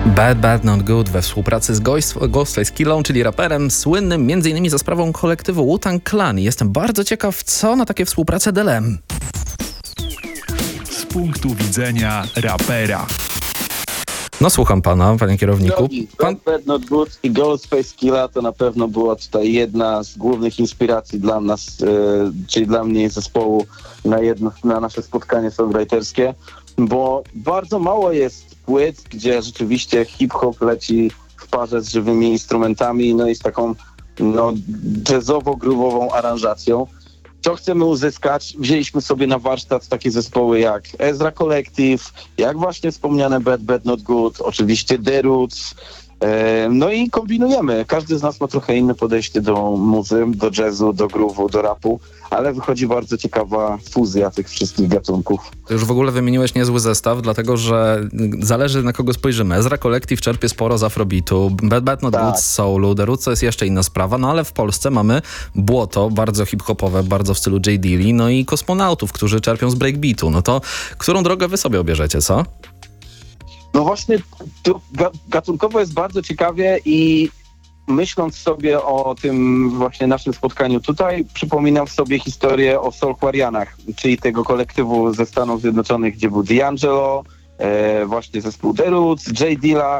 Bad Bad Not Good we współpracy z Ghostface Killą, czyli raperem słynnym m.in. za sprawą kolektywu Wu-Tang Clan. Jestem bardzo ciekaw, co na takie współprace DLM. Z punktu widzenia rapera. No słucham pana, panie kierowniku. Bad Bad Not Good i Ghostface Killa to na pewno była tutaj jedna z głównych inspiracji dla nas, czyli dla mnie i zespołu na nasze spotkanie songwriterskie, bo bardzo mało jest płyt, gdzie rzeczywiście hip-hop leci w parze z żywymi instrumentami, no i z taką jazzowo-groovową aranżacją. Co chcemy uzyskać? Wzięliśmy sobie na warsztat takie zespoły jak Ezra Collective, jak właśnie wspomniane Bad Bad Not Good, oczywiście The Roots. No i kombinujemy. Każdy z nas ma trochę inne podejście do muzy, do jazzu, do groove'u, do rapu, ale wychodzi bardzo ciekawa fuzja tych wszystkich gatunków. To już w ogóle wymieniłeś niezły zestaw, dlatego że zależy na kogo spojrzymy. Ezra Collective czerpie sporo z afrobeatu, Bad Bad Not Good z soulu, The Roots to jest jeszcze inna sprawa, no ale w Polsce mamy Błoto, bardzo hip-hopowe, bardzo w stylu J. Dilla, no i Kosmonautów, którzy czerpią z breakbeatu. No to którą drogę wy sobie obierzecie, co? No właśnie, tu gatunkowo jest bardzo ciekawie i myśląc sobie o tym właśnie naszym spotkaniu tutaj, przypominam sobie historię o Soulquarianach, czyli tego kolektywu ze Stanów Zjednoczonych, gdzie był D'Angelo, właśnie zespół The Roots, J. Dilla